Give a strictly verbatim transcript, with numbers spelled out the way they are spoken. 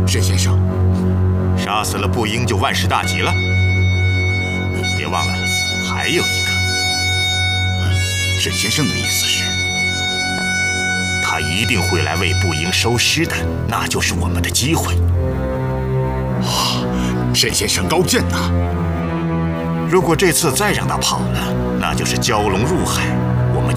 沈先生， 杀死了步英就万事大吉了？别忘了，还有一个。 沈先生的意思是， 他一定会来为步英收尸的，那就是我们的机会。 啊，沈先生高见呐！ 如果这次再让他跑了，那就是蛟龙入海。